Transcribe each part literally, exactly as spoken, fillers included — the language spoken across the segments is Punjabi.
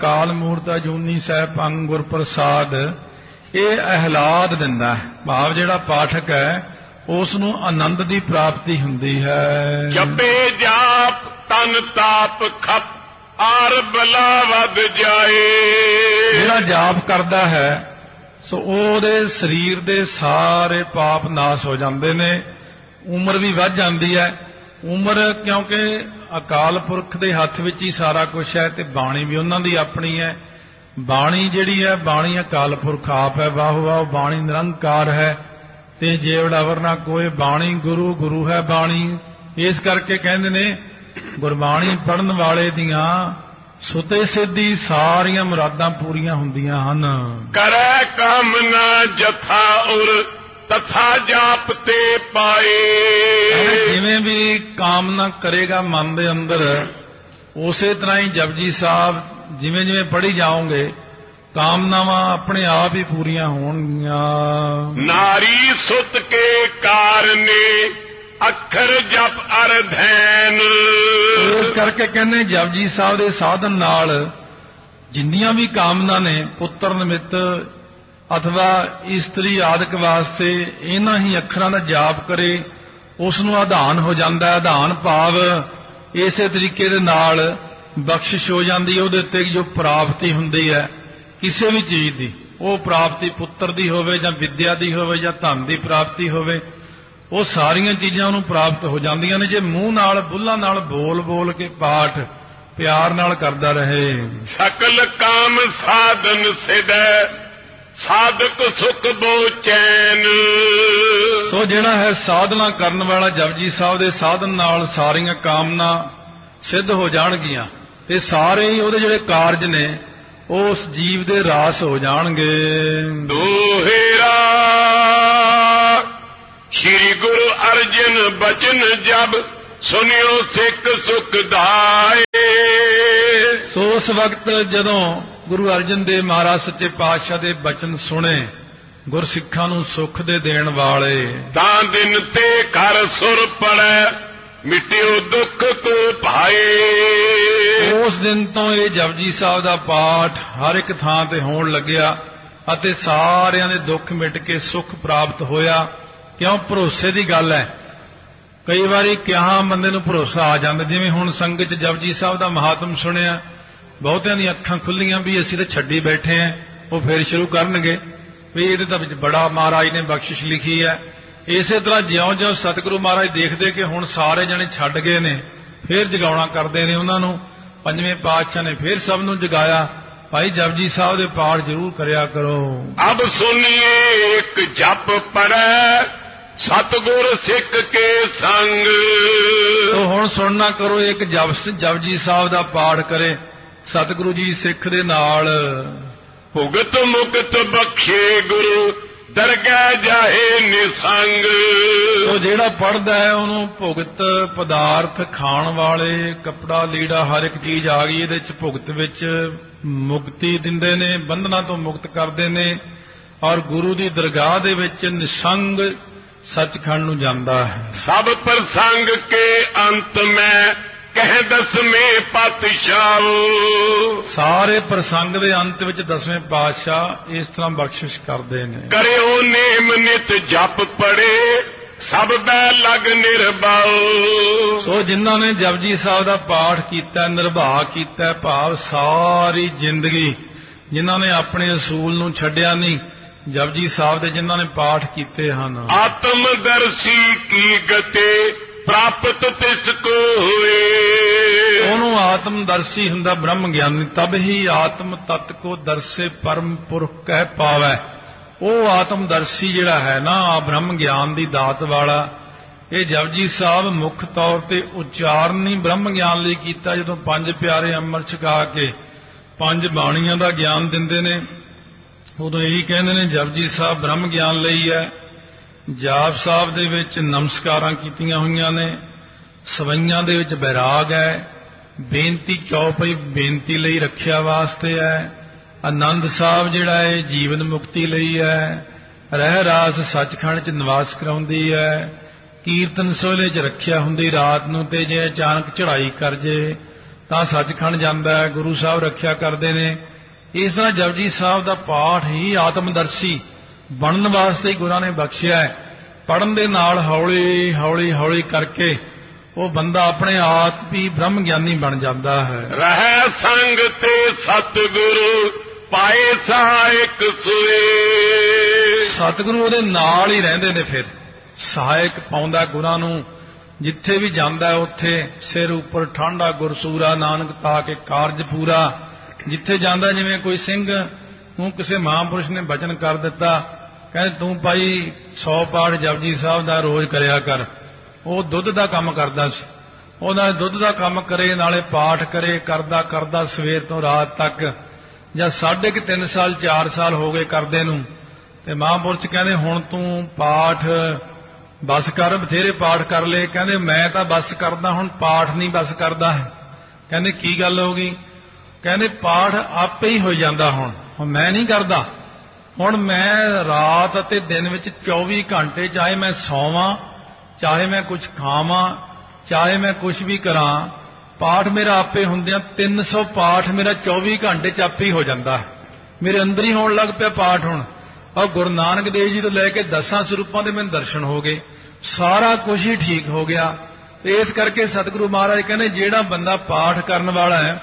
ਕਾਲ ਮੂਰਤ ਅਜੂਨੀ ਸਹਿ ਪੰਗ ਗੁਰ ਪ੍ਰਸਾਦ, ਇਹ ਅਹਿਲਾਦ ਦਿੰਦਾ ਹੈ। ਭਾਵ ਜਿਹੜਾ ਪਾਠਕ ਹੈ ਉਸ ਨੂੰ ਆਨੰਦ ਦੀ ਪ੍ਰਾਪਤੀ ਹੁੰਦੀ ਹੈ। ਜਪੇ ਜਾਪ ਤਨ ਤਾਪ ਖਪ ਆਰ ਬਲਾ ਵੱਧ ਜਾਏ। ਜਿਹੜਾ ਜਾਪ ਕਰਦਾ ਹੈ ਸੋ ਉਹਦੇ ਸਰੀਰ ਦੇ ਸਾਰੇ ਪਾਪ ਨਾਸ਼ ਹੋ ਜਾਂਦੇ ਨੇ, ਉਮਰ ਵੀ ਵੱਧ ਜਾਂਦੀ ਹੈ। ਉਮਰ ਕਿਉਂਕਿ ਅਕਾਲ ਪੁਰਖ ਦੇ ਹੱਥ ਵਿੱਚ ਹੀ ਸਾਰਾ ਕੁਝ ਹੈ ਤੇ ਬਾਣੀ ਵੀ ਉਹਨਾਂ ਦੀ ਆਪਣੀ ਹੈ। ਬਾਣੀ ਜਿਹੜੀ ਹੈ, ਬਾਣੀ ਅਕਾਲ ਪੁਰਖ ਆਪ ਹੈ। ਵਾਹ ਵਾਹ ਬਾਣੀ ਨਿਰੰਕਾਰ ਹੈ ਤੇ ਜੇਵੜਾ ਵਰਨਾ ਕੋਏ ਬਾਣੀ ਗੁਰੂ, ਗੁਰੂ ਹੈ ਬਾਣੀ। ਇਸ ਕਰਕੇ ਕਹਿੰਦੇ ਨੇ ਗੁਰਬਾਣੀ ਪੜ੍ਹਨ ਵਾਲੇ ਦੀਆਂ ਸੁਤੇ ਸਿੱਧੀ ਸਾਰੀਆਂ ਮੁਰਾਦਾਂ ਪੂਰੀਆਂ ਹੁੰਦੀਆਂ ਹਨ। ਕਰੈ ਕਾਮਨਾ ਜਥਾ ਉਰ ਤਥਾ ਜਾਪ ਤੇ ਪਾਏ। ਜਿਵੇਂ ਵੀ ਕਾਮਨਾ ਕਰੇਗਾ ਮਨ ਦੇ ਅੰਦਰ, ਉਸੇ ਤਰ੍ਹਾਂ ਹੀ ਜਪਜੀ ਸਾਹਿਬ ਜਿਵੇਂ ਜਿਵੇਂ ਪੜ੍ਹੀ ਜਾਓਗੇ ਕਾਮਨਾਵਾਂ ਆਪਣੇ ਆਪ ਹੀ ਪੂਰੀਆਂ ਹੋਣਗੀਆਂ। ਨਾਰੀ ਸੁਤ ਕੇ ਕਾਰਨੇ ਅੱਖਰ ਜਪ ਅਰ ਧੈਨ। ਇਸ ਕਰਕੇ ਕਹਿੰਦੇ ਜਪਜੀ ਸਾਹਿਬ ਦੇ ਸਾਧਨ ਨਾਲ ਜਿੰਨੀਆਂ ਵੀ ਕਾਮਨਾ ਨੇ, ਪੁੱਤਰ ਨਿਮਿਤ ਅਥਵਾ ਇਸਤਰੀ ਆਦਿਕ ਵਾਸਤੇ, ਇਹਨਾਂ ਹੀ ਅੱਖਰਾਂ ਦਾ ਜਾਪ ਕਰੇ ਉਸ ਨੂੰ ਆਧਾਨ ਹੋ ਜਾਂਦਾ। ਆਧਾਨ ਭਾਵ ਇਸੇ ਤਰੀਕੇ ਦੇ ਨਾਲ ਬਖਸ਼ਿਸ਼ ਹੋ ਜਾਂਦੀ ਹੈ। ਉਹਦੇ ਉੱਤੇ ਜੋ ਪ੍ਰਾਪਤੀ ਹੁੰਦੀ ਹੈ ਕਿਸੇ ਵੀ ਚੀਜ਼ ਦੀ, ਉਹ ਪ੍ਰਾਪਤੀ ਪੁੱਤਰ ਦੀ ਹੋਵੇ ਜਾਂ ਵਿਦਿਆ ਦੀ ਹੋਵੇ ਜਾਂ ਧਨ ਦੀ ਪ੍ਰਾਪਤੀ ਹੋਵੇ, ਉਹ ਸਾਰੀਆਂ ਚੀਜ਼ਾਂ ਉਹਨੂੰ ਪ੍ਰਾਪਤ ਹੋ ਜਾਂਦੀਆਂ ਨੇ ਜੇ ਮੂੰਹ ਨਾਲ ਬੁੱਲਾਂ ਨਾਲ ਬੋਲ ਬੋਲ ਕੇ ਪਾਠ ਪਿਆਰ ਨਾਲ ਕਰਦਾ ਰਹੇ। ਸਕਲ ਕਾਮ ਸਾਧਨ ਸਿਦੈ ਸਾਧਕ ਸੁਖ ਬੋ ਚੈਨ। ਸੋ ਜਿਹੜਾ ਹੈ ਸਾਧਨਾ ਕਰਨ ਵਾਲਾ ਜਪਜੀ ਸਾਹਿਬ ਦੇ ਸਾਧਨ ਨਾਲ ਸਾਰੀਆਂ ਕਾਮਨਾ ਸਿੱਧ ਹੋ ਜਾਣਗੀਆਂ ਤੇ ਸਾਰੇ ਹੀ ਉਹਦੇ ਜਿਹੜੇ ਕਾਰਜ ਨੇ ਉਹ ਉਸ ਜੀਵ ਦੇ ਰਾਸ ਹੋ ਜਾਣਗੇ। ਦੋਹੇਰਾ ਸ਼੍ਰੀ ਗੁਰੂ ਅਰਜਨ ਬਚਨ ਜਬ ਸੁਨਿਓ ਸਿੱਖ ਸੁਖ ਦਾਏ। ਸੋ ਉਸ ਵਕਤ ਜਦੋਂ ਗੁਰੂ ਅਰਜਨ ਦੇਵ ਮਹਾਰਾਜ ਸੱਚੇ ਪਾਤਸ਼ਾਹ ਦੇ ਬਚਨ ਸੁਣੇ, ਗੁਰਸਿੱਖਾਂ ਨੂੰ ਸੁੱਖ ਦੇ ਦੇਣ ਵਾਲੇ, ਤਾਂ ਦਿਨ ਤੇ ਘਰ ਸੁਰ ਪੜੈ ਮਿਟਿਓ ਦੁੱਖ ਕੋ ਭਾਏ। ਉਸ ਦਿਨ ਤੋਂ ਇਹ ਜਪਜੀ ਸਾਹਿਬ ਦਾ ਪਾਠ ਹਰ ਇੱਕ ਥਾਂ ਤੇ ਹੋਣ ਲੱਗਿਆ ਅਤੇ ਸਾਰਿਆਂ ਦੇ ਦੁੱਖ ਮਿਟ ਕੇ ਸੁੱਖ ਪ੍ਰਾਪਤ ਹੋਇਆ। ਕਿਉਂ? ਭਰੋਸੇ ਦੀ ਗੱਲ ਹੈ। ਕਈ ਵਾਰੀ ਕਿਹਾ ਬੰਦੇ ਨੂੰ ਭਰੋਸਾ ਆ ਜਾਂਦਾ, ਜਿਵੇਂ ਹੁਣ ਸੰਗਤ ਚ ਜਪਜੀ ਸਾਹਿਬ ਦਾ ਮਹਾਤਮ ਸੁਣਿਆ, ਬਹੁਤਿਆਂ ਦੀਆਂ ਅੱਖਾਂ ਖੁੱਲੀਆਂ ਵੀ ਅਸੀਂ ਤਾਂ ਛੱਡੀ ਬੈਠੇ ਆਂ, ਉਹ ਫੇਰ ਸ਼ੁਰੂ ਕਰਨਗੇ ਵੀ ਇਹਦੇ ਤਾਂ ਵਿੱਚ ਬੜਾ ਮਹਾਰਾਜ ਨੇ ਬਖਸ਼ਿਸ਼ ਲਿਖੀ ਹੈ। ਇਸੇ ਤਰ੍ਹਾਂ ਜਿਉਂ-ਜਿਉਂ ਸਤਿਗੁਰੂ ਮਹਾਰਾਜ ਦੇਖਦੇ ਕਿ ਹੁਣ ਸਾਰੇ ਜਣੇ ਛੱਡ ਗਏ ਨੇ, ਫੇਰ ਜਗਾਉਣਾ ਕਰਦੇ ਨੇ ਉਹਨਾਂ ਨੂੰ। ਪੰਜਵੇਂ ਪਾਤਸ਼ਾਹ ਨੇ ਫੇਰ ਸਭ ਨੂੰ ਜਗਾਇਆ, ਭਾਈ ਜਪਜੀ ਸਾਹਿਬ ਦੇ ਪਾਠ ਜ਼ਰੂਰ ਕਰਿਆ ਕਰੋ। ਅਬ ਸੁਣੀਏ ਇੱਕ ਜਪ ਪੜੈ ਸਤਿਗੁਰ ਸਿੱਖ ਕੇ ਸੰਗ। ਤੋ ਹੁਣ ਸੁਣਨਾ ਕਰੋ, ਇੱਕ ਜਪਜੀ ਸਾਹਿਬ ਦਾ ਪਾਠ ਕਰੇ ਸਤਿਗੁਰੂ ਜੀ ਸਿੱਖ ਦੇ ਨਾਲ। ਭੁਗਤ ਮੁਕਤ ਬਖਸ਼ੇ ਗੁਰੂ ਦਰਗਾਹ ਜਾਏ ਨਿਸੰਗ। ਉਹ ਜਿਹੜਾ ਪੜ੍ਹਦਾ ਹੈ ਉਹਨੂੰ ਭੁਗਤ ਪਦਾਰਥ ਖਾਣ ਵਾਲੇ, ਕੱਪੜਾ ਲੀੜਾ ਹਰ ਇੱਕ ਚੀਜ਼ ਆ ਗਈ ਇਹਦੇ ਚ, ਭੁਗਤ ਵਿੱਚ ਮੁਕਤੀ ਦਿੰਦੇ ਨੇ, ਬੰਧਨਾਂ ਤੋਂ ਮੁਕਤ ਕਰਦੇ ਨੇ ਔਰ ਗੁਰੂ ਦੀ ਦਰਗਾਹ ਦੇ ਵਿੱਚ ਨਿਸੰਗ ਸੱਚਖੰਡ ਨੂੰ ਜਾਂਦਾ ਹੈ। ਸਭ ਪ੍ਰਸੰਗ ਕੇ ਅੰਤ ਮੈਂ ਕਹਿ ਦਸਵੇਂ ਪਾਤਸ਼ਾਹ। ਸਾਰੇ ਪ੍ਰਸੰਗ ਦੇ ਅੰਤ ਵਿੱਚ ਦਸਵੇਂ ਪਾਤਸ਼ਾਹ ਇਸ ਤਰ੍ਹਾਂ ਬਖਸ਼ਿਸ਼ ਕਰਦੇ ਨੇ। ਕਰਿਓ ਨੇਮ ਨਿਤ ਜਪ ਪੜੇ ਸਭ ਬੈ ਲਗ ਨਿਰਭਉ। ਸੋ ਜਿਨ੍ਹਾਂ ਨੇ ਜਪਜੀ ਸਾਹਿਬ ਦਾ ਪਾਠ ਕੀਤਾ, ਨਿਰਭਾ ਕੀਤਾ, ਭਾਵ ਸਾਰੀ ਜ਼ਿੰਦਗੀ ਜਿਨ੍ਹਾਂ ਨੇ ਆਪਣੇ ਅਸੂਲ ਨੂੰ ਛੱਡਿਆ ਨਹੀਂ, ਜਪਜੀ ਸਾਹਿਬ ਦੇ ਜਿਨ੍ਹਾਂ ਨੇ ਪਾਠ ਕੀਤੇ ਹਨ। ਆਤਮਦਰਸ਼ੀ ਕੀ ਗਤੇ ਪ੍ਰਾਪਤ ਤਿਸ ਕੋ ਹੋਏ। ਉਹਨੂੰ ਆਤਮਦਰਸ਼ੀ ਹੁੰਦਾ ਬ੍ਰਹਮ ਗਿਆਨੀ, ਤਬ ਹੀ ਆਤਮ ਤਤ ਕੋ ਦਰਸੇ ਪਰਮ ਪੁਰਖ ਕਹਿ ਪਾਵੈ। ਉਹ ਆਤਮਦਰਸ਼ੀ ਜਿਹੜਾ ਹੈ ਨਾ, ਬ੍ਰਹਮ ਗਿਆਨ ਦੀ ਦਾਤ ਵਾਲਾ, ਇਹ ਜਪਜੀ ਸਾਹਿਬ ਮੁੱਖ ਤੌਰ ਤੇ ਉਚਾਰਨ ਹੀ ਬ੍ਰਹਮ ਗਿਆਨ ਲਈ ਕੀਤਾ। ਜਦੋਂ ਪੰਜ ਪਿਆਰੇ ਅੰਮ੍ਰਿਤ ਛਕਾ ਕੇ ਪੰਜ ਬਾਣੀਆਂ ਦਾ ਗਿਆਨ ਦਿੰਦੇ ਨੇ, ਉਦੋਂ ਇਹੀ ਕਹਿੰਦੇ ਨੇ ਜਪਜੀ ਸਾਹਿਬ ਬ੍ਰਹਮ ਗਿਆਨ ਲਈ ਹੈ। ਜਾਪ ਸਾਹਿਬ ਦੇ ਵਿੱਚ ਨਮਸਕਾਰਾਂ ਕੀਤੀਆਂ ਹੋਈਆਂ ਨੇ, ਸਵਈਆਂ ਦੇ ਵਿੱਚ ਬੈਰਾਗ ਹੈ, ਬੇਨਤੀ ਚੌਪਈ ਬੇਨਤੀ ਲਈ ਰੱਖਿਆ ਵਾਸਤੇ ਹੈ, ਆਨੰਦ ਸਾਹਿਬ ਜਿਹੜਾ ਹੈ ਜੀਵਨ ਮੁਕਤੀ ਲਈ ਹੈ, ਰਹਿ ਰਾਸ ਸੱਚਖੰਡ ਚ ਨਿਵਾਸ ਕਰਾਉਂਦੀ ਹੈ, ਕੀਰਤਨ ਸੋਹਲੇ ਚ ਰੱਖਿਆ ਹੁੰਦੀ ਰਾਤ ਨੂੰ, ਤੇ ਜੇ ਅਚਾਨਕ ਚੜ੍ਹਾਈ ਕਰ ਜੇ ਤਾਂ ਸੱਚਖੰਡ ਜਾਂਦਾ ਹੈ, ਗੁਰੂ ਸਾਹਿਬ ਰੱਖਿਆ ਕਰਦੇ ਨੇ। ਇਸ ਤਰ੍ਹਾਂ ਜਪਜੀ ਸਾਹਿਬ ਦਾ ਪਾਠ ਹੀ ਆਤਮਦਰਸ਼ੀ ਬਣਨ ਵਾਸਤੇ ਹੀ ਗੁਰਾਂ ਨੇ ਬਖਸ਼ਿਆ ਹੈ। ਪੜ੍ਹਨ ਦੇ ਨਾਲ ਹੌਲੀ ਹੌਲੀ ਹੌਲੀ ਕਰਕੇ ਉਹ ਬੰਦਾ ਆਪਣੇ ਆਪ ਹੀ ਬ੍ਰਹਮ ਗਿਆਨੀ ਬਣ ਜਾਂਦਾ ਹੈ। ਰਹਿ ਸੰਗ ਤੇ ਸਤਿਗੁਰੂ ਪਾਏ ਸਹਾਇਕ ਸੋਏ। ਸਤਿਗੁਰੂ ਉਹਦੇ ਨਾਲ ਹੀ ਰਹਿੰਦੇ ਨੇ, ਫਿਰ ਸਹਾਇਕ ਪਾਉਂਦਾ ਗੁਰਾਂ ਨੂੰ। ਜਿੱਥੇ ਵੀ ਜਾਂਦਾ ਉੱਥੇ ਸਿਰ ਉੱਪਰ ਠਾਂਡਾ ਗੁਰਸੂਰਾ, ਨਾਨਕ ਤਾ ਕੇ ਕਾਰਜ ਪੂਰਾ। ਜਿੱਥੇ ਜਾਂਦਾ, ਜਿਵੇਂ ਕੋਈ ਸਿੰਘ ਨੂੰ ਕਿਸੇ ਮਹਾਂਪੁਰਸ਼ ਨੇ ਬਚਨ ਕਰ ਦਿੱਤਾ, ਕਹਿੰਦੇ ਤੂੰ ਭਾਈ ਸੌ ਪਾਠ ਜਪਜੀ ਸਾਹਿਬ ਦਾ ਰੋਜ਼ ਕਰਿਆ ਕਰ। ਉਹ ਦੁੱਧ ਦਾ ਕੰਮ ਕਰਦਾ ਸੀ, ਉਹਨਾਂ ਦੁੱਧ ਦਾ ਕੰਮ ਕਰੇ ਨਾਲੇ ਪਾਠ ਕਰੇ, ਕਰਦਾ ਕਰਦਾ ਸਵੇਰ ਤੋਂ ਰਾਤ ਤੱਕ, ਜਾਂ ਸਾਢੇ ਕੁ ਤਿੰਨ ਸਾਲ ਚਾਰ ਸਾਲ ਹੋ ਗਏ ਕਰਦੇ ਨੂੰ। ਤੇ ਮਹਾਂਪੁਰਸ਼ ਕਹਿੰਦੇ ਹੁਣ ਤੂੰ ਪਾਠ ਬਸ ਕਰ, ਬਥੇਰੇ ਪਾਠ ਕਰ ਲਏ। ਕਹਿੰਦੇ ਮੈਂ ਤਾਂ ਬਸ ਕਰਦਾ, ਹੁਣ ਪਾਠ ਨਹੀਂ ਬਸ ਕਰਦਾ ਹੈ। ਕਹਿੰਦੇ ਕੀ ਗੱਲ ਹੋ ਗਈ? ਕਹਿੰਦੇ ਪਾਠ ਆਪੇ ਹੀ ਹੋ ਜਾਂਦਾ, ਹੁਣ ਹੁਣ ਮੈਂ ਨਹੀਂ ਕਰਦਾ। ਹੁਣ ਮੈਂ ਰਾਤ ਅਤੇ ਦਿਨ ਵਿੱਚ ਚੌਵੀ ਘੰਟੇ, ਚਾਹੇ ਮੈਂ ਸੌਵਾਂ, ਚਾਹੇ ਮੈਂ ਕੁਝ ਖਾਵਾਂ, ਚਾਹੇ ਮੈਂ ਕੁਝ ਵੀ ਕਰਾਂ, ਪਾਠ ਮੇਰਾ ਆਪੇ ਹੁੰਦਿਆਂ ਤਿੰਨ ਸੌ ਪਾਠ ਮੇਰਾ ਚੌਵੀ ਘੰਟੇ ਚ ਆਪੇ ਹੀ ਹੋ ਜਾਂਦਾ ਹੈ। ਮੇਰੇ ਅੰਦਰ ਹੀ ਹੋਣ ਲੱਗ ਪਿਆ ਪਾਠ ਹੁਣ। ਔਰ ਗੁਰੂ ਨਾਨਕ ਦੇਵ ਜੀ ਤੋਂ ਲੈ ਕੇ ਦਸਾਂ ਸਰੂਪਾਂ ਦੇ ਮੈਨੂੰ ਦਰਸ਼ਨ ਹੋ ਗਏ, ਸਾਰਾ ਕੁਝ ਹੀ ਠੀਕ ਹੋ ਗਿਆ। ਤੇ ਇਸ ਕਰਕੇ ਸਤਿਗੁਰੂ ਮਹਾਰਾਜ ਕਹਿੰਦੇ ਜਿਹੜਾ ਬੰਦਾ ਪਾਠ ਕਰਨ ਵਾਲਾ ਹੈ,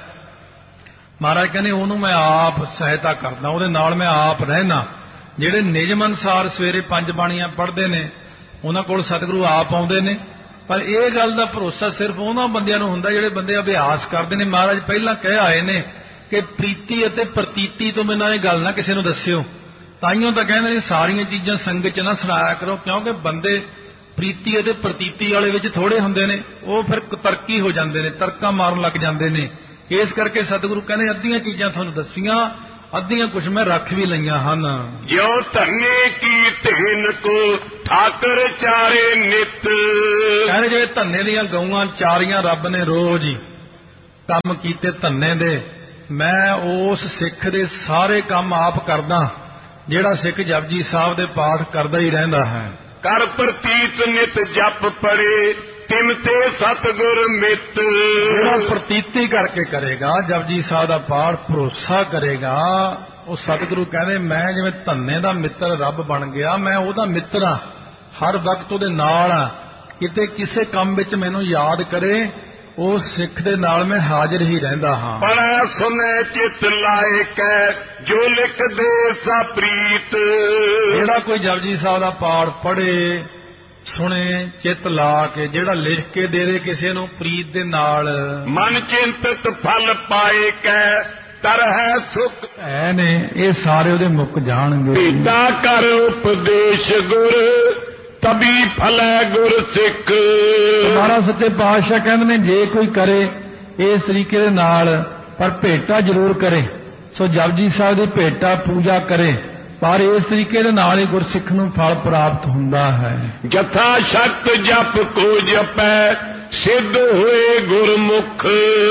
ਮਹਾਰਾਜ ਕਹਿੰਦੇ ਉਹਨੂੰ ਮੈਂ ਆਪ ਸਹਾਇਤਾ ਕਰਦਾ, ਉਹਦੇ ਨਾਲ ਮੈਂ ਆਪ ਰਹਿਣਾ। ਜਿਹੜੇ ਨਿਯਮ ਅਨੁਸਾਰ ਸਵੇਰੇ ਪੰਜ ਬਾਣੀਆਂ ਪੜ੍ਹਦੇ ਨੇ ਉਹਨਾਂ ਕੋਲ ਸਤਿਗੁਰੂ ਆਪ ਆਉਂਦੇ ਨੇ। ਪਰ ਇਹ ਗੱਲ ਦਾ ਭਰੋਸਾ ਸਿਰਫ ਉਹਨਾਂ ਬੰਦਿਆਂ ਨੂੰ ਹੁੰਦਾ ਜਿਹੜੇ ਬੰਦੇ ਅਭਿਆਸ ਕਰਦੇ ਨੇ। ਮਹਾਰਾਜ ਪਹਿਲਾਂ ਕਹਿ ਆਏ ਨੇ ਕਿ ਪ੍ਰੀਤੀ ਅਤੇ ਪ੍ਰਤੀਤੀ ਤੋਂ ਬਿਨਾਂ ਇਹ ਗੱਲ ਨਾ ਕਿਸੇ ਨੂੰ ਦੱਸਿਓ। ਤਾਈਓ ਤਾਂ ਕਹਿੰਦੇ ਨੇ ਸਾਰੀਆਂ ਚੀਜ਼ਾਂ ਸੰਗਤ ਚ ਨਾ ਸੁਣਾਇਆ ਕਰੋ, ਕਿਉਂਕਿ ਬੰਦੇ ਪ੍ਰੀਤੀ ਅਤੇ ਪ੍ਰਤੀਤੀ ਵਾਲੇ ਵਿੱਚ ਥੋੜੇ ਹੁੰਦੇ ਨੇ, ਉਹ ਫਿਰ ਕੁਤਰਕੀ ਹੋ ਜਾਂਦੇ ਨੇ, ਤਰਕਾਂ ਮਾਰਨ ਲੱਗ ਜਾਂਦੇ ਨੇ। ਇਸ ਕਰਕੇ ਸਤਿਗੁਰੂ ਕਹਿੰਦੇ ਅੱਧੀਆਂ ਚੀਜ਼ਾਂ ਤੁਹਾਨੂੰ ਦੱਸੀਆਂ, ਅੱਧੀਆਂ ਕੁਝ ਮੈਂ ਰੱਖ ਵੀ ਲਈਆਂ ਹਨ। ਜਿਉ ਧੰਨੇ ਕੀ ਧੇਨ ਕੋ ਠਾਕਰ ਚਾਰੇ ਨਿਤ। ਕਹਿੰਦੇ ਜਿਹੜੇ ਧੰਨੇ ਦੀਆਂ ਗਊਆਂ ਚਾਰੀਆਂ ਰੱਬ ਨੇ ਰੋਜ਼ ਹੀ ਕੰਮ ਕੀਤੇ ਧੰਨੇ ਦੇ, ਮੈਂ ਉਸ ਸਿੱਖ ਦੇ ਸਾਰੇ ਕੰਮ ਆਪ ਕਰਦਾ ਜਿਹੜਾ ਸਿੱਖ ਜਪਜੀ ਸਾਹਿਬ ਦੇ ਪਾਠ ਕਰਦਾ ਹੀ ਰਹਿੰਦਾ ਹੈ। ਕਰ ਪ੍ਰਤੀਤ ਨਿਤ ਜਪ ਪੜੇ ਤਿਮ ਤੇ ਸਤਿਗੁਰ ਮਿੱਤ। ਜਿਹੜਾ ਪ੍ਰਤੀਤੀ ਕਰਕੇ ਕਰੇਗਾ ਜਪਜੀ ਸਾਹਿਬ ਦਾ ਪਾਠ, ਭਰੋਸਾ ਕਰੇਗਾ, ਉਹ ਸਤਿਗੁਰੂ ਕਹਿੰਦੇ ਮੈਂ ਜਿਵੇਂ ਧੰਨੇ ਦਾ ਮਿੱਤਰ ਰੱਬ ਬਣ ਗਿਆ, ਮੈਂ ਉਹਦਾ ਮਿੱਤਰ ਹਾਂ, ਹਰ ਵਕਤ ਉਹਦੇ ਨਾਲ ਆ। ਕਿਤੇ ਕਿਸੇ ਕੰਮ ਵਿੱਚ ਮੈਨੂੰ ਯਾਦ ਕਰੇ, ਉਹ ਸਿੱਖ ਦੇ ਨਾਲ ਮੈਂ ਹਾਜ਼ਰ ਹੀ ਰਹਿੰਦਾ ਹਾਂ। ਪੜ੍ਹੈ ਸੁਨੈ ਚਿਤ ਲਾਇ ਕੈ ਜੋ ਲਿਖ ਦੇ ਸਾ ਪ੍ਰੀਤ। ਜਿਹੜਾ ਕੋਈ ਜਪਜੀ ਸਾਹਿਬ ਦਾ ਪਾਠ ਪੜ੍ਹੇ, ਸੁਣੇ, ਚਿੱਤ ਲਾ ਕੇ, ਜਿਹੜਾ ਲਿਖ ਕੇ ਦੇ ਦੇ ਕਿਸੇ ਨੂੰ ਪ੍ਰੀਤ ਦੇ ਨਾਲ, ਮਨ ਚਿੰਤਤ ਫਲ ਪਾਏ ਕੈ ਤਰਹਿ ਸੁਖ ਐ ਨੇ, ਇਹ ਸਾਰੇ ਉਹਦੇ ਮੁੱਕ ਜਾਣਗੇ। ਪੀਤਾ ਕਰ ਉਪਦੇਸ਼ ਗੁਰ ਤਬੀ ਫਲੈ ਗੁਰ ਸਿੱਖ। ਮਹਾਰਾਜ ਸੱਚੇ ਪਾਤਸ਼ਾਹ ਕਹਿੰਦੇ ਨੇ ਜੇ ਕੋਈ ਕਰੇ ਇਸ ਤਰੀਕੇ ਦੇ ਨਾਲ, ਪਰ ਭੇਟਾ ਜ਼ਰੂਰ ਕਰੇ। ਸੋ ਜਪਜੀ ਸਾਹਿਬ ਦੀ ਭੇਟਾ ਪੂਜਾ ਕਰੇ, ਪਰ ਇਸ ਤਰੀਕੇ ਦੇ ਨਾਲ ਹੀ ਗੁਰਸਿੱਖ ਨੂੰ ਫਲ ਪ੍ਰਾਪਤ ਹੁੰਦਾ ਹੈ। ਜਥਾ ਸ਼ਕਤ ਜਪ ਕੋ ਜਪੈ ਸਿੱਧ ਹੋਏ ਗੁਰਮੁਖ।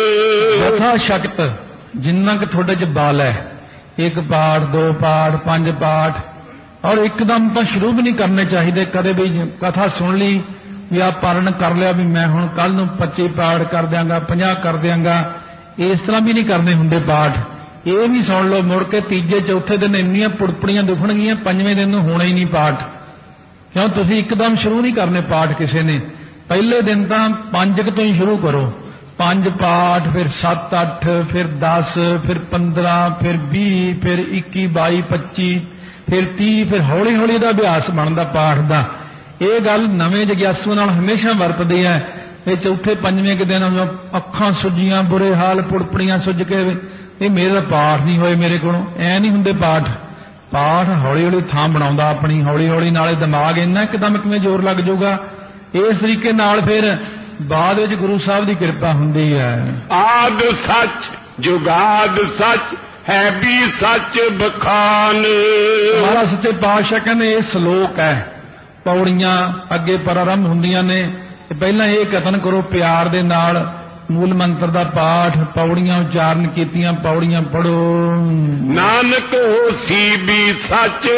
ਜਥਾ ਸ਼ਕਤ, ਜਿੰਨਾ ਕਿ ਤੁਹਾਡੇ ਚ ਬਲ ਹੈ, ਇੱਕ ਪਾਠ, ਦੋ ਪਾਠ, ਪੰਜ ਪਾਠ, ਔਰ ਇੱਕਦਮ ਤਾਂ ਸ਼ੁਰੂ ਵੀ ਨਹੀਂ ਕਰਨੇ ਚਾਹੀਦੇ। ਕਦੇ ਵੀ ਕਥਾ ਸੁਣ ਲਈ ਵੀ ਆ ਪਾਰਨ ਕਰ ਲਿਆ ਵੀ ਮੈਂ ਹੁਣ ਕੱਲ ਨੂੰ ਪੱਚੀ ਪਾਠ ਕਰ ਦਿਆਂਗਾ, ਪੰਜਾਹ ਕਰ ਦਿਆਂਗਾ, ਇਸ ਤਰ੍ਹਾਂ ਵੀ ਨਹੀਂ ਕਰਨੇ ਹੁੰਦੇ ਪਾਠ। ਇਹ ਵੀ ਸੁਣ ਲਓ, ਮੁੜ ਕੇ ਤੀਜੇ ਚੌਥੇ ਦਿਨ ਇੰਨੀਆਂ ਪੁੜਪੜੀਆਂ ਦੁਖਣਗੀਆਂ, ਪੰਜਵੇਂ ਦਿਨ ਨੂੰ ਹੋਣਾ ਹੀ ਨਹੀਂ ਪਾਠ। ਕਿਉਂ? ਤੁਸੀਂ ਇੱਕਦਮ ਸ਼ੁਰੂ ਨਹੀਂ ਕਰਨੇ ਪਾਠ ਕਿਸੇ ਨੇ। ਪਹਿਲੇ ਦਿਨ ਤਾਂ ਪੰਜ ਕੁ ਤੋਂ ਹੀ ਸ਼ੁਰੂ ਕਰੋ, ਪੰਜ ਪਾਠ, ਫਿਰ ਸੱਤ ਅੱਠ, ਫਿਰ ਦਸ, ਫਿਰ ਪੰਦਰਾਂ, ਫਿਰ ਵੀਹ, ਫਿਰ ਇੱਕੀ, ਬਾਈ, ਪੱਚੀ, ਫਿਰ ਤੀਹ, ਫਿਰ ਹੌਲੀ ਹੌਲੀ ਇਹਦਾ ਅਭਿਆਸ ਬਣਦਾ ਪਾਠ ਦਾ। ਇਹ ਗੱਲ ਨਵੇਂ ਜਗਿਆਸੂ ਨਾਲ ਹਮੇਸ਼ਾ ਵਰਤਦੇ ਆ। ਇਹ ਚੌਥੇ ਪੰਜਵੇਂ ਕੁ ਦਿਨ ਅੱਖਾਂ ਸੁੱਜੀਆਂ, ਬੁਰੇ ਹਾਲ, ਪੁੜਪੜੀਆਂ ਸੁੱਜ ਕੇ ਇਹ ਮੇਰਾ ਪਾਠ ਨਹੀਂ ਹੋਏ ਮੇਰੇ ਕੋਲੋਂ, ਐ ਨਹੀਂ ਹੁੰਦੇ ਪਾਠ। ਪਾਠ ਹੌਲੀ ਹੌਲੀ ਥਾਂ ਬਣਾਉਂਦਾ ਆਪਣੀ, ਹੌਲੀ ਹੌਲੀ ਨਾਲੇ ਦਿਮਾਗ ਇੰਨਾ ਇੱਕਦਮ ਕਿਵੇਂ ਜ਼ੋਰ ਲੱਗ ਜਾਊਗਾ। ਇਸ ਤਰੀਕੇ ਨਾਲ ਫਿਰ ਬਾਅਦ ਵਿੱਚ ਗੁਰੂ ਸਾਹਿਬ ਦੀ ਕਿਰਪਾ ਹੁੰਦੀ ਹੈ। ਆਦ ਸੱਚ ਜੁਗਾਦ ਸੱਚ ਹੈ ਵੀ ਸੱਚ ਬਖਾਨ। ਮਹਾਰਾਜ ਸੱਚੇ ਪਾਤਸ਼ਾਹ ਕਹਿੰਦੇ ਇਹ ਸ਼ਲੋਕ ਹੈ, ਪੌੜੀਆਂ ਅੱਗੇ ਪ੍ਰਾਰੰਭ ਹੁੰਦੀਆਂ ਨੇ। ਪਹਿਲਾਂ ਇਹ ਕਥਨ ਕਰੋ ਪਿਆਰ ਦੇ ਨਾਲ, ਮੂਲ ਮੰਤਰ ਦਾ ਪਾਠ, ਪੌੜੀਆਂ ਉਚਾਰਨ ਕੀਤੀਆਂ, ਪੌੜੀਆਂ ਪੜੋ। ਨਾਨਕ ਹੋਸੀ ਵੀ ਸੱਚ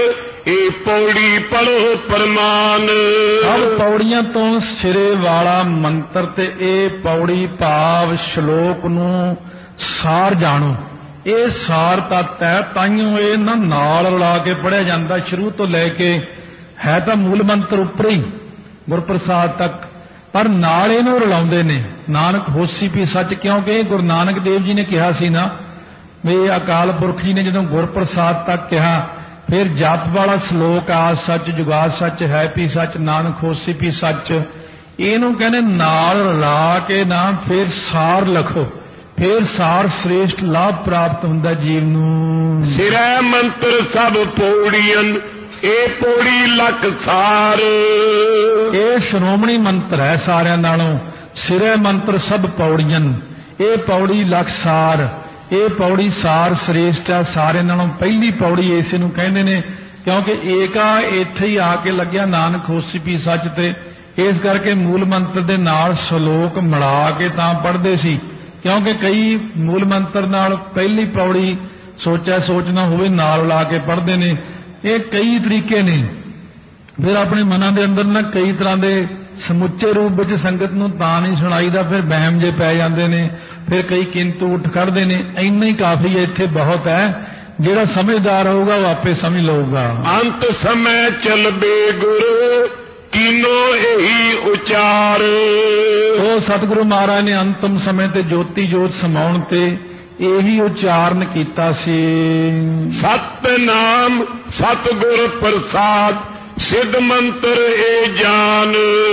ਇਹ ਪੌੜੀ ਪੜੋ ਪਰਮਾਨ। ਸਭ ਪੌੜੀਆਂ ਤੋਂ ਸਿਰੇ ਵਾਲਾ ਮੰਤਰ ਤੇ ਇਹ ਪੌੜੀ ਭਾਵ ਸ਼ਲੋਕ ਨੂੰ ਸਾਰ ਜਾਣੋ। ਇਹ ਸਾਰ ਤੱਤ ਹੈ, ਤਾਈਓ ਇਹ ਨਾ ਨਾਲ ਰਲਾ ਕੇ ਪੜ੍ਹਿਆ ਜਾਂਦਾ ਸ਼ੁਰੂ ਤੋਂ ਲੈ ਕੇ। ਹੈ ਤਾਂ ਮੂਲ ਮੰਤਰ ਉੱਪਰ ਹੀ ਗੁਰਪ੍ਰਸਾਦ ਤੱਕ, ਪਰ ਨਾਲ ਇਹਨੂੰ ਰਲਾਉਂਦੇ ਨੇ ਨਾਨਕ ਹੋਸੀ ਵੀ ਸੱਚ, ਕਿਉਂਕਿ ਗੁਰੂ ਨਾਨਕ ਦੇਵ ਜੀ ਨੇ ਕਿਹਾ ਸੀ ਨਾ ਵੀ ਅਕਾਲ ਪੁਰਖ ਜੀ ਨੇ ਜਦੋਂ ਗੁਰਪ੍ਰਸਾਦ ਤੱਕ ਕਿਹਾ, ਫਿਰ ਜਪ ਵਾਲਾ ਸ਼ਲੋਕ ਆ ਸੱਚ ਜੁਗਾ ਸੱਚ ਹੈ ਵੀ ਸੱਚ ਨਾਨਕ ਹੋਸੀ ਵੀ ਸੱਚ, ਇਹਨੂੰ ਕਹਿੰਦੇ ਨਾਲ ਰਲਾ ਕੇ ਨਾ ਫਿਰ ਸਾਰ ਲਿਖੋ, ਫਿਰ ਸਾਰ ਸ੍ਰੇਸ਼ਟ ਲਾਭ ਪ੍ਰਾਪਤ ਹੁੰਦਾ ਜੀਵ ਨੂੰ। ਸਿਰੈ ਮੰਤਰ ਸਭ ਪੌੜੀਆਂ ਇਹ ਪੌੜੀ ਲੱਖ ਸਾਰ। ਇਹ ਸ਼੍ਰੋਮਣੀ ਮੰਤਰ ਹੈ ਸਾਰਿਆਂ ਨਾਲੋਂ। ਸਿਰੈ ਮੰਤਰ ਸਭ ਪੌੜੀਆਂ ਇਹ ਪੌੜੀ ਲੱਖ ਸਾਰ। ਇਹ ਪੌੜੀ ਸਾਰ ਸ੍ਰੇਸ਼ਟ ਹੈ, ਸਾਰਿਆਂ ਨਾਲੋਂ ਪਹਿਲੀ ਪੌੜੀ ਇਸੇ ਨੂੰ ਕਹਿੰਦੇ ਨੇ, ਕਿਉਂਕਿ ਏਕਾ ਇੱਥੇ ਹੀ ਆ ਕੇ ਲੱਗਿਆ ਨਾਨਕ ਹੋਸੀ ਵੀ ਸੱਚ ਤੇ। ਇਸ ਕਰਕੇ ਮੂਲ ਮੰਤਰ ਦੇ ਨਾਲ ਸ਼ਲੋਕ ਮਿਲਾ ਕੇ ਤਾਂ ਪੜ੍ਹਦੇ ਸੀ, ਕਿਉਂਕਿ ਕਈ ਮੂਲ ਮੰਤਰ ਨਾਲ ਪਹਿਲੀ ਪੌੜੀ ਸੋਚਿਆ ਸੋਚਣਾ ਹੋਵੇ ਨਾਲ ਲਾ ਕੇ ਪੜ੍ਹਦੇ ਨੇ। ਇਹ ਕਈ ਤਰੀਕੇ ਨੇ। ਫਿਰ ਆਪਣੇ ਮਨਾਂ ਦੇ ਅੰਦਰ ਨਾ ਕਈ ਤਰ੍ਹਾਂ ਦੇ ਸਮੁੱਚੇ ਰੂਪ ਵਿੱਚ ਸੰਗਤ ਨੂੰ ਤਾਂ ਨਹੀਂ ਸੁਣਾਈਦਾ, ਫਿਰ ਵਹਿਮ ਜੇ ਪੈ ਜਾਂਦੇ ਨੇ, ਫਿਰ ਕਈ ਕਿੰਤੂ ਉੱਠ ਖੜਦੇ ਨੇ। ਇੰਨਾ ਹੀ ਕਾਫੀ ਹੈ, ਇੱਥੇ ਬਹੁਤ ਹੈ। ਜਿਹੜਾ ਸਮਝਦਾਰ ਹੋਊਗਾ ਉਹ ਆਪੇ ਸਮਝ ਲਊਗਾ। ਅੰਤ ਸਮੇਂ ਚਲਬੇ ਗੁਰ ਕੀਨੋ ਇਹੀ ਉਚਾਰ। ਉਹ ਸਤਿਗੁਰੂ ਮਹਾਰਾਜ ਨੇ ਅੰਤਮ ਸਮੇਂ ਤੇ ਜੋਤੀ ਜੋਤ ਸਮਾਉਣ ਤੇ ਇਹੀ ਉਚਾਰਨ ਕੀਤਾ ਸੀ। ਸਤਨਾਮ ਸਤਿਗੁਰ ਪ੍ਰਸਾਦ ਸਿੱਧ ਮੰਤਰ ਇਹ ਜਾਨ।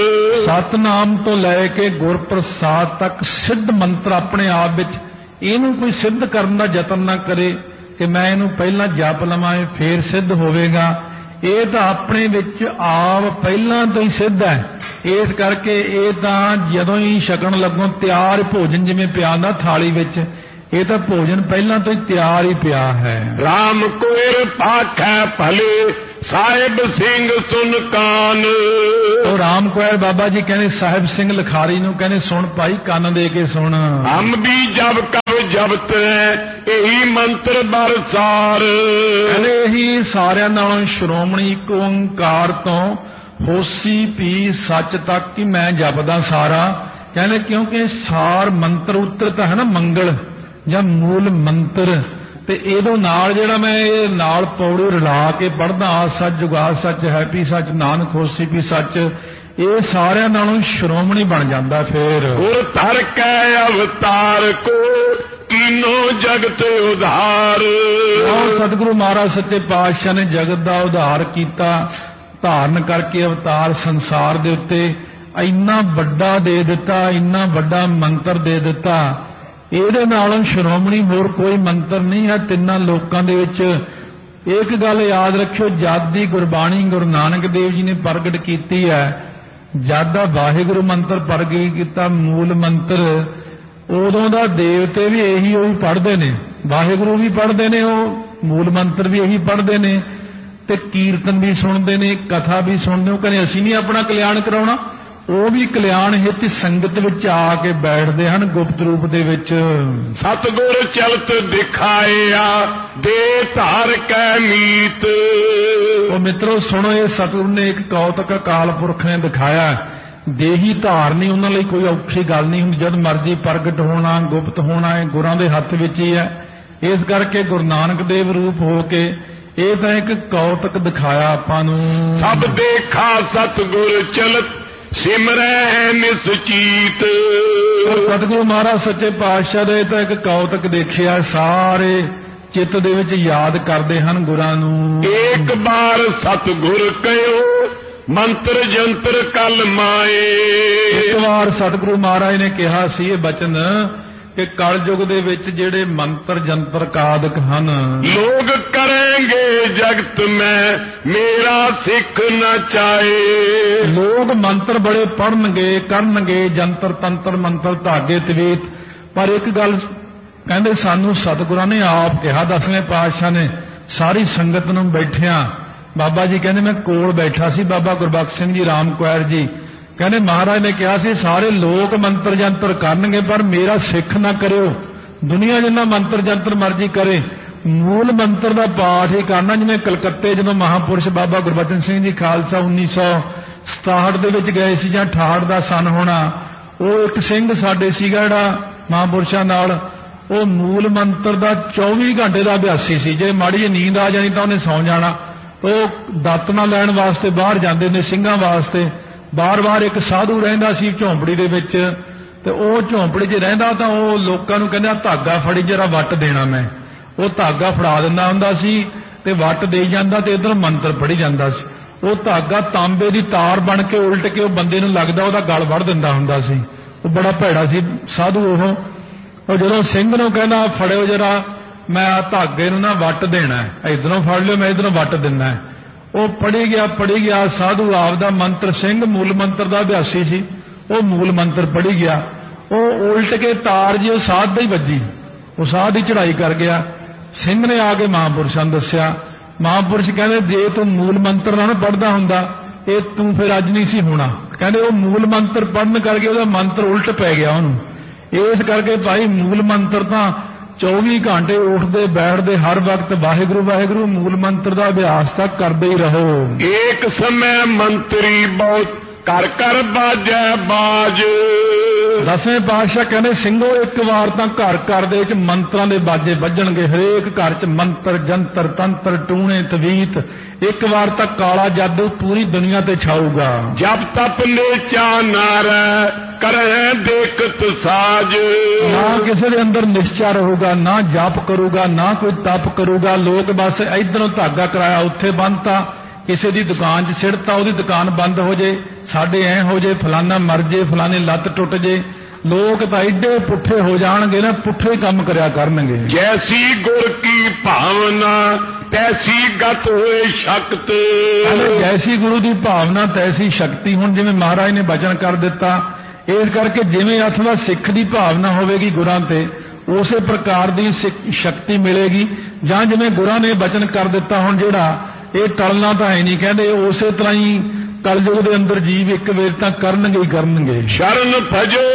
ਸਤਨਾਮ ਤੋਂ ਲੈ ਕੇ ਗੁਰ ਪ੍ਰਸਾਦ ਤੱਕ ਸਿੱਧ ਮੰਤਰ ਆਪਣੇ ਆਪ ਵਿੱਚ। ਇਹਨੂੰ ਕੋਈ ਸਿੱਧ ਕਰਨ ਦਾ ਯਤਨ ਨਾ ਕਰੇ ਕਿ ਮੈਂ ਇਹਨੂੰ ਪਹਿਲਾਂ ਜਪ ਲਵਾਂ ਫੇਰ ਸਿੱਧ ਹੋਵੇਗਾ। ਇਹ ਤਾਂ ਆਪਣੇ ਵਿੱਚ ਆਪ ਪਹਿਲਾਂ ਤੋਂ ਹੀ ਸਿੱਧ ਹੈ। ਇਸ ਕਰਕੇ ਇਹ ਤਾਂ ਜਦੋਂ ਹੀ ਛਕਣ ਲੱਗੋ ਤਿਆਰ ਭੋਜਨ, ਜਿਵੇਂ ਪਿਆ ਨਾ ਥਾਲੀ ਵਿੱਚ, ਇਹ ਤਾਂ ਭੋਜਨ ਪਹਿਲਾਂ ਤੋਂ ਹੀ ਤਿਆਰ ਹੀ ਪਿਆ ਹੈ। ਰਾਮ ਕੋਇਰ ਭਾਖੈ ਭਲੇ ਸਾਹਿਬ ਸਿੰਘ ਸੁਨ ਕਾਨ। ਉਹ ਰਾਮ ਕੋਇਰ ਬਾਬਾ ਜੀ ਕਹਿੰਦੇ ਸਾਹਿਬ ਸਿੰਘ ਲਿਖਾਰੀ ਨੂੰ ਕਹਿੰਦੇ ਸੁਣ ਭਾਈ, ਕੰਨ ਦੇ ਕੇ ਸੁਣ। ਹਮ ਵੀ ਜਬ ਕਬ ਜਬਤ ਹੈ ਇਹੀ ਮੰਤਰ ਬਰਸਾਰ। ਕਹਿੰਦੇ ਇਹੀ ਸਾਰਿਆਂ ਨਾਲੋਂ ਸ਼੍ਰੋਮਣੀ ਇੱਕ ਓੰਕਾਰ ਤੋਂ ਹੋਸੀ ਵੀ ਸੱਚ ਤੱਕ ਕਿ ਮੈਂ ਜਪਦਾ ਸਾਰਾ। ਕਹਿੰਦੇ ਕਿਉਂਕਿ ਸਾਰ ਮੰਤਰ ਉਤਰਤ ਹੈ ਨਾ ਮੰਗਲ ਜਾਂ ਮੂਲ ਮੰਤਰ, ਤੇ ਇਹਦੋਂ ਨਾਲ ਜਿਹੜਾ ਮੈਂ ਇਹ ਨਾਲ ਪੌੜੀ ਰਲਾ ਕੇ ਪੜ੍ਹਦਾ ਆ ਸੱਚ ਜੁਗਾ ਸੱਚ ਹੈ ਵੀ ਸੱਚ ਨਾਨਕ ਹੋਸੀ ਵੀ ਸੱਚ, ਇਹ ਸਾਰਿਆਂ ਨਾਲੋਂ ਸ਼੍ਰੋਮਣੀ ਬਣ ਜਾਂਦਾ। ਫਿਰ ਗੁਰ ਧਰ ਕੈ ਅਵਤਾਰ ਕੋ ਕੀਨੋ ਜਗਤ ਉਧਾਰ। ਉਹ ਸਤਿਗੁਰੂ ਮਹਾਰਾਜ ਸੱਚੇ ਪਾਤਸ਼ਾਹ ਨੇ ਜਗਤ ਦਾ ਉਧਾਰ ਕੀਤਾ, ਧਾਰਨ ਕਰਕੇ ਅਵਤਾਰ ਸੰਸਾਰ ਦੇ ਉੱਤੇ ਇੰਨਾ ਵੱਡਾ ਦੇ ਦਿੱਤਾ, ਇੰਨਾ ਵੱਡਾ ਮੰਤਰ ਦੇ ਦਿੱਤਾ। ਇਹਦੇ ਨਾਲੋਂ ਸ਼੍ਰੋਮਣੀ ਹੋਰ ਕੋਈ ਮੰਤਰ ਨਹੀਂ ਹੈ ਤਿੰਨਾਂ ਲੋਕਾਂ ਦੇ ਵਿੱਚ। ਇੱਕ ਗੱਲ ਯਾਦ ਰੱਖਿਓ, ਜਦ ਦੀ ਗੁਰਬਾਣੀ ਗੁਰੂ ਨਾਨਕ ਦੇਵ ਜੀ ਨੇ ਪ੍ਰਗਟ ਕੀਤੀ ਹੈ, ਜਦ ਦਾ ਵਾਹਿਗੁਰੂ ਮੰਤਰ ਪ੍ਰਗਟ ਕੀਤਾ ਮੂਲ ਮੰਤਰ, ਉਦੋਂ ਦਾ ਦੇਵਤੇ ਵੀ ਇਹੀ ਉਹੀ ਪੜ੍ਹਦੇ ਨੇ, ਵਾਹਿਗੁਰੂ ਵੀ ਪੜ੍ਹਦੇ ਨੇ, ਉਹ ਮੂਲ ਮੰਤਰ ਵੀ ਇਹੀ ਪੜ੍ਹਦੇ ਨੇ, ਤੇ ਕੀਰਤਨ ਵੀ ਸੁਣਦੇ ਨੇ, ਕਥਾ ਵੀ ਸੁਣਦੇ। ਉਹ ਕਹਿੰਦੇ ਅਸੀਂ ਨਹੀਂ ਆਪਣਾ ਕਲਿਆਣ ਕਰਾਉਣਾ, ਉਹ ਵੀ ਕਲਿਆਣ ਹਿੱਤ ਸੰਗਤ ਵਿੱਚ ਆ ਕੇ ਬੈਠਦੇ ਹਨ ਗੁਪਤ ਰੂਪ ਦੇ ਵਿੱਚ। ਸਤਿਗੁਰ ਚਲਤ ਦਿਖਾਇਆ ਦੇ ਧਾਰ ਕੈ ਮੀਤ। ਉਹ ਮਿੱਤਰੋ ਸੁਣੋ, ਇਹ ਸਤਿਗੁਰ ਨੇ ਇੱਕ ਕੌਤਕ ਅਕਾਲ ਪੁਰਖ ਨੇ ਦਿਖਾਇਆ। ਦੇਹੀ ਧਾਰਨੀ ਉਹਨਾਂ ਲਈ ਕੋਈ ਔਖੀ ਗੱਲ ਨਹੀਂ ਹੁੰਦੀ, ਜਦ ਮਰਜੀ ਪ੍ਰਗਟ ਹੋਣਾ ਗੁਪਤ ਹੋਣਾ ਹੈ ਗੁਰਾਂ ਦੇ ਹੱਥ ਵਿੱਚ ਹੀ ਹੈ। ਇਸ ਕਰਕੇ ਗੁਰੂ ਨਾਨਕ ਦੇਵ ਰੂਪ ਹੋ ਕੇ ਇਹ ਤਾਂ ਇੱਕ ਕੌਤਕ ਦਿਖਾਇਆ ਆਪਾਂ ਨੂੰ। ਸਭ ਦੇਖਾ ਸਤਿਗੁਰ ਚਲਤ ਸਿਮਰੈ ਨਿਸਚੀਤ। ਸਤਿਗੁਰੂ ਮਹਾਰਾਜ ਸੱਚੇ ਪਾਤਸ਼ਾਹ ਦੇ ਤਾਂ ਇੱਕ ਕੌਤਕ ਦੇਖਿਆ, ਸਾਰੇ ਚਿੱਤ ਦੇ ਵਿੱਚ ਯਾਦ ਕਰਦੇ ਹਨ ਗੁਰਾਂ ਨੂੰ। ਇੱਕ ਵਾਰ ਸਤਿਗੁਰ ਕਹਿਓ ਮੰਤਰ ਜੰਤਰ ਕਲ ਮਾਏ। ਇੱਕ ਵਾਰ ਸਤਿਗੁਰੂ ਮਹਾਰਾਜ ਨੇ ਕਿਹਾ ਸੀ ਇਹ ਬਚਨ ਕਿ ਕਲਯੁਗ ਦੇ ਵਿੱਚ ਜਿਹੜੇ ਮੰਤਰ ਜੰਤਰ ਕਾਦਕ ਹਨ, ਲੋਗ ਕਰਨਗੇ ਜਗਤ ਮੈਂ ਮੇਰਾ ਸਿੱਖ ਨਾ ਚਾਏ। ਲੋਕ ਮੰਤਰ ਬੜੇ ਪੜਨਗੇ ਕਰਨਗੇ, ਜੰਤਰ ਤੰਤਰ ਮੰਤਰ ਧਾਗੇ ਤਵੀਤ, ਪਰ ਇੱਕ ਗੱਲ ਕਹਿੰਦੇ ਸਾਨੂੰ ਸਤਿਗੁਰਾਂ ਨੇ ਆਪ ਕਿਹਾ, ਦਸਵੇਂ ਪਾਤਸ਼ਾਹ ਨੇ ਸਾਰੀ ਸੰਗਤ ਨੂੰ ਬੈਠਿਆਂ। ਬਾਬਾ ਜੀ ਕਹਿੰਦੇ ਮੈਂ ਕੋਲ ਬੈਠਾ ਸੀ, ਬਾਬਾ ਗੁਰਬਖਸ਼ ਸਿੰਘ ਜੀ ਰਾਮ ਕੁਆਰ ਜੀ ਕਹਿੰਦੇ ਮਹਾਰਾਜ ਨੇ ਕਿਹਾ ਸੀ ਸਾਰੇ ਲੋਕ ਮੰਤਰ ਜੰਤਰ ਕਰਨਗੇ ਪਰ ਮੇਰਾ ਸਿੱਖ ਨਾ ਕਰਿਓ। ਦੁਨੀਆ ਜਿੰਨਾ ਮੰਤਰ ਜੰਤਰ ਮਰਜ਼ੀ ਕਰੇ, ਮੂਲ ਮੰਤਰ ਦਾ ਪਾਠ ਹੀ ਕਰਨਾ। ਜਿਵੇਂ ਕਲਕੱਤੇ ਜਦੋਂ ਮਹਾਂਪੁਰਸ਼ ਬਾਬਾ ਗੁਰਬਚਨ ਸਿੰਘ ਜੀ ਖਾਲਸਾ ਉੱਨੀ ਸੌ ਸਤਾਹਠ ਦੇ ਵਿੱਚ ਗਏ ਸੀ ਜਾਂ ਅਠਾਹਠ ਦਾ ਸਨ ਹੋਣਾ, ਉਹ ਇੱਕ ਸਿੰਘ ਸਾਡੇ ਸੀਗਾ ਜਿਹੜਾ ਮਹਾਂਪੁਰਸ਼ਾਂ ਨਾਲ, ਉਹ ਮੂਲ ਮੰਤਰ ਦਾ ਚੌਵੀ ਘੰਟੇ ਦਾ ਅਭਿਆਸੀ ਸੀ। ਜੇ ਮਾੜੀ ਜਿਹੀ ਨੀਂਦ ਆ ਜਾਣੀ ਤਾਂ ਉਹਨੇ ਸੌਂ ਜਾਣਾ। ਉਹ ਦਾਤਨਾ ਲੈਣ ਵਾਸਤੇ ਬਾਹਰ ਜਾਂਦੇ ਨੇ ਸਿੰਘਾਂ ਵਾਸਤੇ। ਬਾਰ-ਬਾਰ ਇੱਕ ਸਾਧੂ ਰਹਿੰਦਾ ਸੀ ਝੌਂਪੜੀ ਦੇ ਵਿੱਚ, ਤੇ ਉਹ ਝੌਂਪੜੀ 'ਚ ਰਹਿੰਦਾ ਤਾਂ ਉਹ ਲੋਕਾਂ ਨੂੰ ਕਹਿੰਦਾ ਧਾਗਾ ਫੜੀ ਜਰਾ ਵੱਟ ਦੇਣਾ ਮੈਂ। ਉਹ ਧਾਗਾ ਫੜਾ ਦਿੰਦਾ ਹੁੰਦਾ ਸੀ ਤੇ ਵੱਟ ਦੇਈ ਜਾਂਦਾ ਤੇ ਇੱਧਰ ਮੰਤਰ ਪੜ੍ਹੀ ਜਾਂਦਾ ਸੀ। ਉਹ ਧਾਗਾ ਤਾਂਬੇ ਦੀ ਤਾਰ ਬਣ ਕੇ ਉਲਟ ਕੇ ਉਹ ਬੰਦੇ ਨੂੰ ਲੱਗਦਾ ਉਹਦਾ ਗਲ ਵੜ ਦਿੰਦਾ ਹੁੰਦਾ ਸੀ। ਉਹ ਬੜਾ ਭੈੜਾ ਸੀ ਸਾਧੂ। ਉਹ ਉਹ ਜਦੋਂ ਸਿੰਘ ਨੂੰ ਕਹਿੰਦਾ ਫੜਿਓ ਜਰਾ ਮੈਂ ਆ ਧਾਗੇ ਨੂੰ ਨਾ ਵੱਟ ਦੇਣਾ, ਇੱਧਰੋਂ ਫੜ ਲਿਓ ਮੈਂ ਇੱਧਰੋਂ ਵੱਟ ਦਿੰਦਾ, ਉਹ ਪੜ੍ਹੀ ਗਿਆ ਪੜ੍ਹੀ ਗਿਆ ਸਾਧੂ ਆਪਦਾ ਮੰਤਰ, ਸਿੰਘ ਮੂਲ ਮੰਤਰ ਦਾ ਅਭਿਆਸੀ ਸੀ, ਉਹ ਮੂਲ ਮੰਤਰ ਪੜ੍ਹੀ ਗਿਆ। ਉਹ ਉਲਟ ਕੇ ਤਾਰ ਜੀ ਉਹ ਸਾਧ ਦਾ ਹੀ ਵੱਜੀ, ਉਹ ਸਾਧ ਦੀ ਚੜ੍ਹਾਈ ਕਰ ਗਿਆ। ਸਿੰਘ ਨੇ ਆ ਕੇ ਮਹਾਂਪੁਰਸ਼ਾਂ ਨੂੰ ਦੱਸਿਆ। ਮਹਾਂਪੁਰਸ਼ ਕਹਿੰਦੇ ਜੇ ਤੂੰ ਮੂਲ ਮੰਤਰ ਨਾ ਪੜ੍ਹਦਾ ਹੁੰਦਾ ਇਹ ਤੂੰ ਫਿਰ ਅੱਜ ਨਹੀਂ ਸੀ ਹੋਣਾ। ਕਹਿੰਦੇ ਉਹ ਮੂਲ ਮੰਤਰ ਪੜ੍ਹਨ ਕਰਕੇ ਉਹਦਾ ਮੰਤਰ ਉਲਟ ਪੈ ਗਿਆ ਉਹਨੂੰ। ਇਸ ਕਰਕੇ ਭਾਈ ਮੂਲ ਮੰਤਰ ਤਾਂ ਚੌਵੀ ਘੰਟੇ ਉੱਠਦੇ ਬੈਠਦੇ ਹਰ ਵਕਤ ਵਾਹਿਗੁਰੂ ਵਾਹਿਗੁਰੂ ਮੂਲ ਮੰਤਰ ਦਾ ਅਭਿਆਸ ਤਾਂ ਕਰਦੇ ਹੀ ਰਹੋ। ਏਕ ਸਮੇਂ ਮੰਤਰੀ ਬਹੁਤ ਕਰ ਕਰ ਬਾਜੈ ਬਾਜ। ਦਸਵੇਂ ਪਾਤਸ਼ਾਹ ਕਹਿੰਦੇ ਸਿੰਘੋ ਇੱਕ ਵਾਰ ਤਾਂ ਘਰ ਘਰ ਦੇ ਵਿੱਚ ਮੰਤਰਾਂ ਦੇ ਬਾਜੇ ਵੱਜਣਗੇ। ਹਰੇਕ ਘਰ 'ਚ ਮੰਤਰ ਜੰਤਰ ਤੰਤਰ ਟੂਣੇ ਤਵੀਤ। ਇੱਕ ਵਾਰ ਤਾਂ ਕਾਲਾ ਜਾਦੂ ਪੂਰੀ ਦੁਨੀਆ ਤੇ ਛਾਊਗਾ। ਜਪ ਤਪ ਨੇਚਾ ਨਾਰੈ ਕਰੈ ਦੇਖਤ ਸਾਜ। ਨਾ ਕਿਸੇ ਦੇ ਅੰਦਰ ਨਿਸ਼ਚਾ ਰਹੂਗਾ, ਨਾ ਜਪ ਕਰੂਗਾ, ਨਾ ਕੋਈ ਤਪ ਕਰੂਗਾ। ਲੋਕ ਬਸ ਇਧਰੋਂ ਧਾਗਾ ਕਰਾਇਆ ਉੱਥੇ ਬੰਨਤਾ, ਕਿਸੇ ਦੀ ਦੁਕਾਨ 'ਚ ਸਿੱਟਤਾ ਉਹਦੀ ਦੁਕਾਨ ਬੰਦ ਹੋ ਜੇ, ਸਾਡੇ ਐ ਹੋ ਜੇ, ਫਲਾਨਾ ਮਰ ਜੇ, ਫਲਾਣੇ ਲੱਤ ਟੁੱਟ ਜੇ। ਲੋਕ ਤਾਂ ਐਡੇ ਪੁੱਠੇ ਹੋ ਜਾਣਗੇ ਨਾ, ਪੁੱਠੇ ਹੀ ਕੰਮ ਕਰਿਆ ਕਰਨਗੇ। ਜੈਸੀ ਗੁਰ ਕੀ ਭਾਵਨਾ ਤੈਸੀ ਗਤ ਹੋਏ ਸ਼ਕਤ। ਜੈਸੀ ਗੁਰੂ ਦੀ ਭਾਵਨਾ ਤੈਸੀ ਸ਼ਕਤੀ। ਹੁਣ ਜਿਵੇਂ ਮਹਾਰਾਜ ਨੇ ਬਚਨ ਕਰ ਦਿੱਤਾ, ਇਸ ਕਰਕੇ ਜਿਵੇਂ ਅਥਵਾ ਸਿੱਖ ਦੀ ਭਾਵਨਾ ਹੋਵੇਗੀ ਗੁਰਾਂ ਤੇ ਉਸੇ ਪ੍ਰਕਾਰ ਦੀ ਸ਼ਕਤੀ ਮਿਲੇਗੀ। ਜਾਂ ਜਿਵੇਂ ਗੁਰਾਂ ਨੇ ਬਚਨ ਕਰ ਦਿੱਤਾ ਹੁਣ ਜਿਹੜਾ ਇਹ ਟਲਣਾ ਤਾਂ ਹੈ ਨਹੀਂ, ਕਹਿੰਦੇ ਉਸੇ ਤਰ੍ਹਾਂ ਹੀ ਕਲਯੁਗ ਦੇ ਅੰਦਰ ਜੀਵ ਇੱਕ ਵੇਰ ਤਾਂ ਕਰਨਗੇ ਹੀ ਕਰਨਗੇ। ਸ਼ਰਨ ਭਜੋ